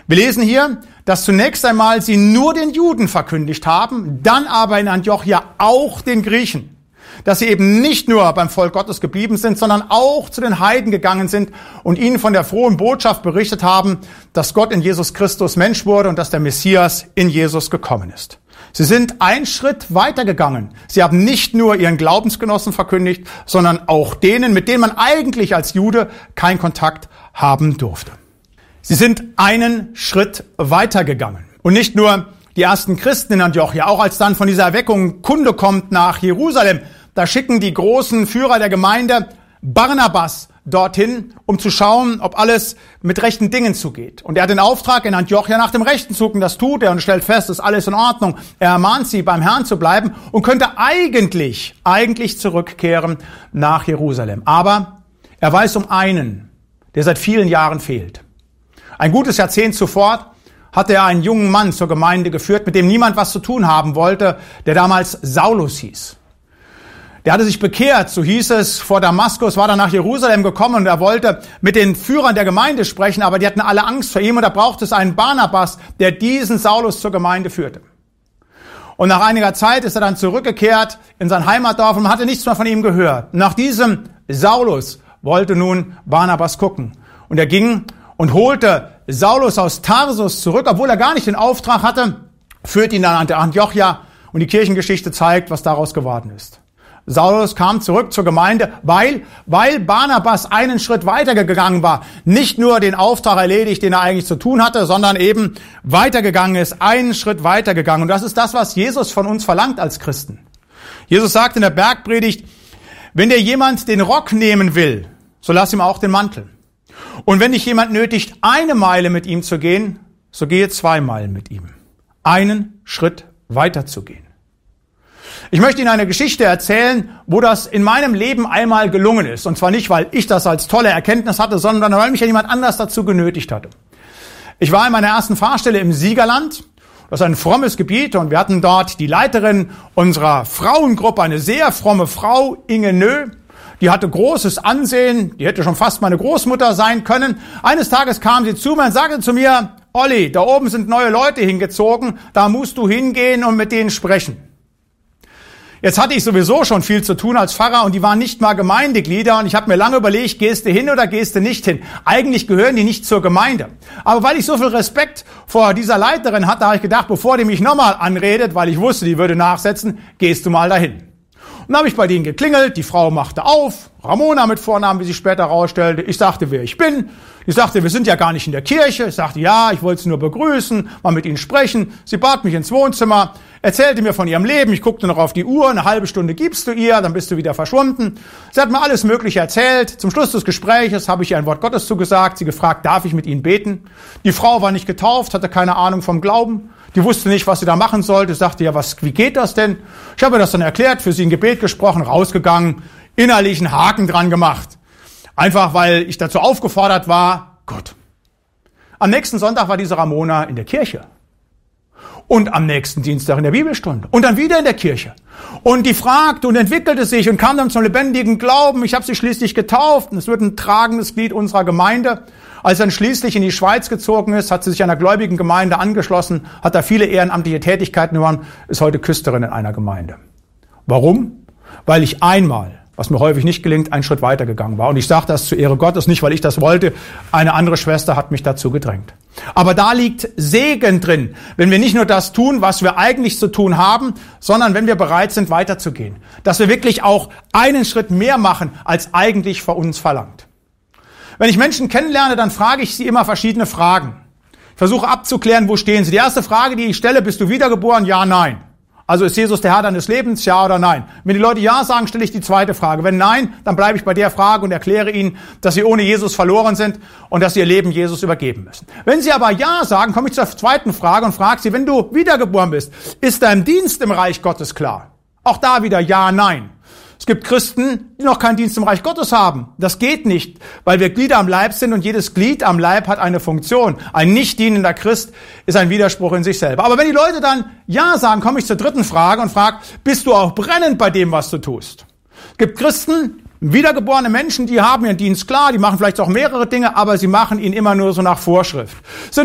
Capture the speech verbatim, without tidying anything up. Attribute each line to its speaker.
Speaker 1: Wir lesen hier, dass zunächst einmal sie nur den Juden verkündigt haben, dann aber in Antiochia auch den Griechen. Dass sie eben nicht nur beim Volk Gottes geblieben sind, sondern auch zu den Heiden gegangen sind und ihnen von der frohen Botschaft berichtet haben, dass Gott in Jesus Christus Mensch wurde und dass der Messias in Jesus gekommen ist. Sie sind einen Schritt weitergegangen. Sie haben nicht nur ihren Glaubensgenossen verkündigt, sondern auch denen, mit denen man eigentlich als Jude keinen Kontakt haben durfte. Sie sind einen Schritt weitergegangen. Und nicht nur die ersten Christen in Antiochia, auch als dann von dieser Erweckung Kunde kommt nach Jerusalem, da schicken die großen Führer der Gemeinde Barnabas dorthin, um zu schauen, ob alles mit rechten Dingen zugeht. Und er hat den Auftrag, in Antiochia nach dem Rechten zu gucken. Das tut er und stellt fest, ist alles in Ordnung. Er ermahnt sie, beim Herrn zu bleiben und könnte eigentlich, eigentlich zurückkehren nach Jerusalem. Aber er weiß um einen, der seit vielen Jahren fehlt. Ein gutes Jahrzehnt zuvor hatte er einen jungen Mann zur Gemeinde geführt, mit dem niemand was zu tun haben wollte, der damals Saulus hieß. Der hatte sich bekehrt, so hieß es, vor Damaskus, war dann nach Jerusalem gekommen und er wollte mit den Führern der Gemeinde sprechen, aber die hatten alle Angst vor ihm und da brauchte es einen Barnabas, der diesen Saulus zur Gemeinde führte. Und nach einiger Zeit ist er dann zurückgekehrt in sein Heimatdorf und hatte nichts mehr von ihm gehört. Nach diesem Saulus wollte nun Barnabas gucken. Und er ging und holte Saulus aus Tarsus zurück, obwohl er gar nicht den Auftrag hatte, führte ihn dann an der Antiochia und die Kirchengeschichte zeigt, was daraus geworden ist. Saulus kam zurück zur Gemeinde, weil, weil Barnabas einen Schritt weitergegangen war. Nicht nur den Auftrag erledigt, den er eigentlich zu tun hatte, sondern eben weitergegangen ist, einen Schritt weitergegangen. Und das ist das, was Jesus von uns verlangt als Christen. Jesus sagt in der Bergpredigt, wenn dir jemand den Rock nehmen will, so lass ihm auch den Mantel. Und wenn dich jemand nötigt, eine Meile mit ihm zu gehen, so gehe zwei Meilen mit ihm. Einen Schritt weiterzugehen. Ich möchte Ihnen eine Geschichte erzählen, wo das in meinem Leben einmal gelungen ist. Und zwar nicht, weil ich das als tolle Erkenntnis hatte, sondern weil mich ja jemand anders dazu genötigt hatte. Ich war in meiner ersten Pfarrstelle im Siegerland. Das ist ein frommes Gebiet und wir hatten dort die Leiterin unserer Frauengruppe, eine sehr fromme Frau, Inge Nö. Die hatte großes Ansehen, die hätte schon fast meine Großmutter sein können. Eines Tages kam sie zu mir und sagte zu mir, Olli, da oben sind neue Leute hingezogen, da musst du hingehen und mit denen sprechen. Jetzt hatte ich sowieso schon viel zu tun als Pfarrer und die waren nicht mal Gemeindeglieder und ich habe mir lange überlegt, gehst du hin oder gehst du nicht hin? Eigentlich gehören die nicht zur Gemeinde. Aber weil ich so viel Respekt vor dieser Leiterin hatte, habe ich gedacht, bevor die mich nochmal anredet, weil ich wusste, die würde nachsetzen, gehst du mal dahin. Und dann habe ich bei denen geklingelt, die Frau machte auf, Ramona mit Vornamen, wie sie später herausstellte. Ich sagte, wer ich bin. Die sagte, wir sind ja gar nicht in der Kirche. Ich sagte, ja, ich wollte sie nur begrüßen, mal mit ihnen sprechen. Sie bat mich ins Wohnzimmer, erzählte mir von ihrem Leben. Ich guckte noch auf die Uhr, eine halbe Stunde gibst du ihr, dann bist du wieder verschwunden. Sie hat mir alles Mögliche erzählt. Zum Schluss des Gespräches habe ich ihr ein Wort Gottes zugesagt, sie gefragt, darf ich mit ihnen beten? Die Frau war nicht getauft, hatte keine Ahnung vom Glauben. Die wusste nicht, was sie da machen sollte. Ich sagte, ja, was, wie geht das denn? Ich habe ihr das dann erklärt, für sie ein Gebet gesprochen, rausgegangen, innerlich einen Haken dran gemacht. Einfach, weil ich dazu aufgefordert war, Gott. Am nächsten Sonntag war diese Ramona in der Kirche. Und am nächsten Dienstag in der Bibelstunde. Und dann wieder in der Kirche. Und die fragte und entwickelte sich und kam dann zum lebendigen Glauben. Ich habe sie schließlich getauft und es wird ein tragendes Glied unserer Gemeinde. Als sie dann schließlich in die Schweiz gezogen ist, hat sie sich einer gläubigen Gemeinde angeschlossen, hat da viele ehrenamtliche Tätigkeiten gemacht, ist heute Küsterin in einer Gemeinde. Warum? Weil ich einmal, was mir häufig nicht gelingt, einen Schritt weitergegangen war. Und ich sage das zur Ehre Gottes, nicht weil ich das wollte. Eine andere Schwester hat mich dazu gedrängt. Aber da liegt Segen drin, wenn wir nicht nur das tun, was wir eigentlich zu tun haben, sondern wenn wir bereit sind, weiterzugehen. Dass wir wirklich auch einen Schritt mehr machen, als eigentlich von uns verlangt. Wenn ich Menschen kennenlerne, dann frage ich sie immer verschiedene Fragen. Ich versuche abzuklären, wo stehen sie. Die erste Frage, die ich stelle, bist du wiedergeboren? Ja, nein. Also ist Jesus der Herr deines Lebens? Ja oder nein? Wenn die Leute ja sagen, stelle ich die zweite Frage. Wenn nein, dann bleibe ich bei der Frage und erkläre ihnen, dass sie ohne Jesus verloren sind und dass sie ihr Leben Jesus übergeben müssen. Wenn sie aber ja sagen, komme ich zur zweiten Frage und frage sie, wenn du wiedergeboren bist, ist dein Dienst im Reich Gottes klar? Auch da wieder ja, nein. Es gibt Christen, die noch keinen Dienst im Reich Gottes haben. Das geht nicht, weil wir Glieder am Leib sind und jedes Glied am Leib hat eine Funktion. Ein nicht dienender Christ ist ein Widerspruch in sich selber. Aber wenn die Leute dann ja sagen, komme ich zur dritten Frage und frage, bist du auch brennend bei dem, was du tust? Es gibt Christen, wiedergeborene Menschen, die haben ihren Dienst klar, die machen vielleicht auch mehrere Dinge, aber sie machen ihn immer nur so nach Vorschrift.